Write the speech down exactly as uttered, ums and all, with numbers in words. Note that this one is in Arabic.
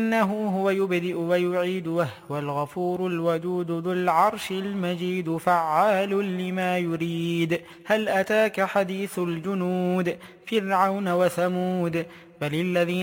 إنه هو يبدئ ويعيد وهو الغفور الودود ذو العرش المجيد فعال لما يريد. هل أتاك حديث الجنود فرعون وثمود بل الذين